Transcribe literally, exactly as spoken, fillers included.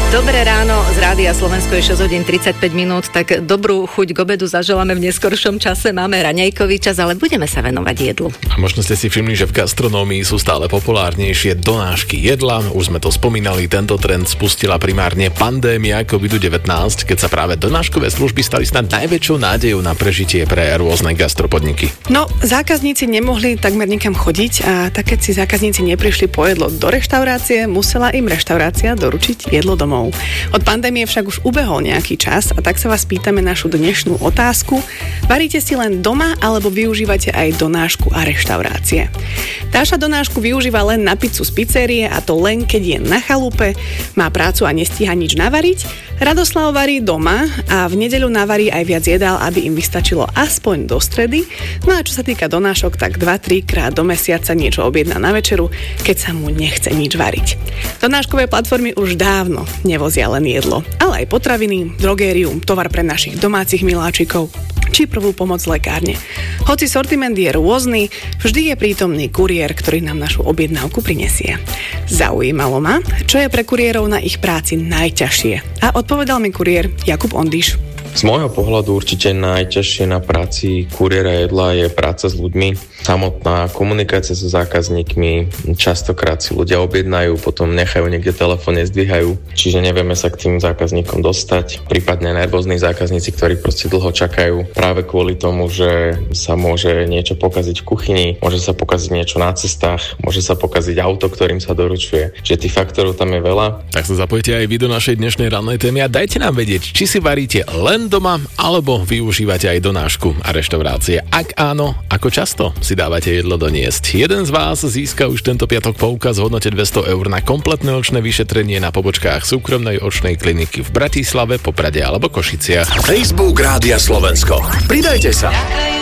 Dobré ráno, z Rádia Slovensko je šesť hodín tridsaťpäť minút, tak dobrú chuť k obedu zaželáme v neskoršom čase. Máme raňajkový čas, ale budeme sa venovať jedlu. A možno ste si všimli, že v gastronómii sú stále populárnejšie donášky jedla. Už sme to spomínali, tento trend spustila primárne pandémia kovid devätnásť, keď sa práve donáškové služby stali snad najväčšou nádejou na prežitie pre rôzne gastropodniky. No, zákazníci nemohli takmer nikam chodiť a tak keď si zákazníci neprišli po jedlo do reštaurácie, musela im reštaurácia doručiť jedlo domov. Od pandémie však už ubehol nejaký čas a tak sa vás pýtame našu dnešnú otázku. Varíte si len doma alebo využívate aj donášku a reštaurácie? Táša donášku využíva len na pizzu z pizzerie a to len keď je na chalupe, má prácu a nestíha nič navariť. Radoslav varí doma a v nedeľu navarí aj viac jedál, aby im vystačilo aspoň do stredy. No a čo sa týka donášok, tak dva tri krát do mesiaca niečo objedná na večeru, keď sa mu nechce nič variť. Donáškové platformy už dávno nevozia len jedlo, ale aj potraviny, drogérium, tovar pre našich domácich miláčikov či prvú pomoc v lekárne. Hoci sortiment je rôzny, vždy je prítomný kuriér, ktorý nám našu objednávku prinesie. Zaujímalo ma, čo je pre kuriérov na ich práci najťažšie. A odpovedal mi kuriér Jakub Ondiš. Z môjho pohľadu určite najťažšie na práci kuriéra jedla je práca s ľuďmi. Samotná komunikácia so zákazníkmi, častokrát si ľudia objednajú, potom nechajú niekde telefón, nezdvíhajú, čiže nevieme sa k tým zákazníkom dostať. Prípadne nervózni zákazníci, ktorí proste dlho čakajú práve kvôli tomu, že sa môže niečo pokaziť v kuchyni, môže sa pokaziť niečo na cestách, môže sa pokaziť auto, ktorým sa doručuje. Čiže tých faktorov tam je veľa. Tak sa zapojte aj vy do našej dnešnej rannej témy a dajte nám vedieť, či si varíte len doma, alebo využívate aj donášku a reštaurácie. Ak áno, ako často si dávate jedlo doniesť? Jeden z vás získa už tento piatok poukaz v hodnote dvesto eur na kompletné očné vyšetrenie na pobočkách súkromnej očnej kliniky v Bratislave, Poprade alebo Košiciach. Facebook Rádia Slovensko. Pridajte sa.